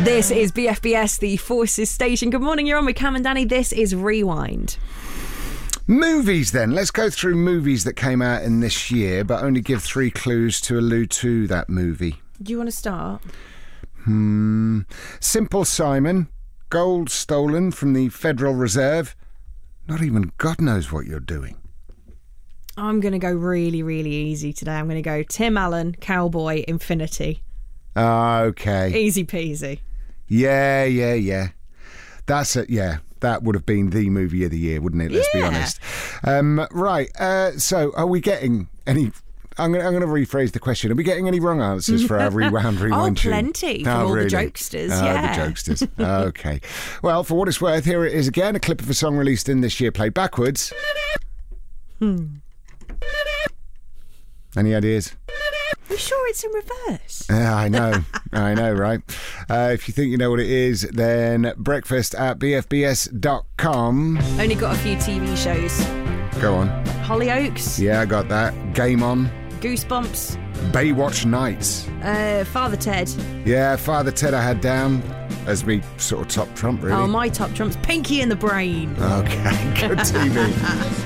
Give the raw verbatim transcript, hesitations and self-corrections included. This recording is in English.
This is B F B S, the Forces Station. Good morning, you're on with Cam and Danny. This is Rewind. Movies then. Let's go through movies that came out in this year, but only give three clues to allude to that movie. Do you want to start? Hmm. Simple Simon. Gold stolen from the Federal Reserve. Not even God knows what you're doing. I'm going to go really, really easy today. I'm going to go Tim Allen, Cowboy, Infinity. Ah, okay. Easy peasy. Yeah, yeah, yeah. That's it, yeah. That would have been the movie of the year, wouldn't it? Let's Yeah. be honest. Um, right, uh, so are we getting any... I'm going, I'm going to rephrase the question. Are we getting any wrong answers for our Rewound Rewind Oh, tune? plenty from all the jokesters, Oh, yeah. the jokesters. Okay. Well, for what it's worth, here it is again, a clip of a song released in this year, played backwards. Hmm. Any ideas? Are you sure it's in reverse? Yeah, I know. I know, right? Uh, if you think you know what it is, then breakfast at b f b s dot com. Only got a few T V shows. Go on. Hollyoaks. Yeah, I got that. Game On. Goosebumps. Baywatch Nights. Uh, Father Ted. Yeah, Father Ted I had down as me sort of top trump, really. Oh, my top trumps. Pinky in the Brain. Okay, good T V.